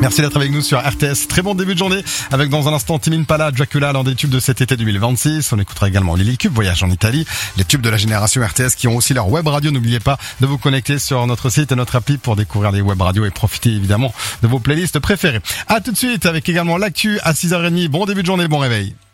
Merci d'être avec nous sur RTS. Très bon début de journée avec dans un instant Tame Impala, Dracula, l'un des tubes de cet été 2026. On écoutera également Lily Cube, Voyage en Italie, les tubes de la génération RTS qui ont aussi leur web radio. N'oubliez pas de vous connecter sur notre site et notre appli pour découvrir les web radios et profiter évidemment de vos playlists préférées. À tout de suite avec également l'actu à 6h30. Bon début de journée, bon réveil.